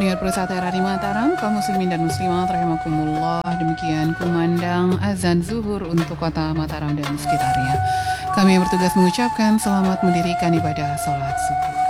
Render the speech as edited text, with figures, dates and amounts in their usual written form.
Pendengar Pusat RRI Mataram, kaum muslimin dan muslimat rahimakumullah, demikian kumandang azan zuhur untuk kota Mataram dan sekitarnya. Kami yang bertugas mengucapkan selamat mendirikan ibadah sholat subuh.